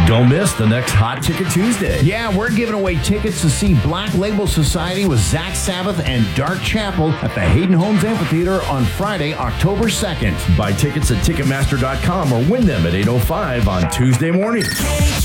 Don't miss the next Hot Ticket Tuesday. Yeah, we're giving away tickets to see Black Label Society with Zach Sabbath and Dark Chapel at the Hayden Homes Amphitheater on Friday, October 2nd. Buy tickets at Ticketmaster.com or win them at 8:05 on Tuesday morning.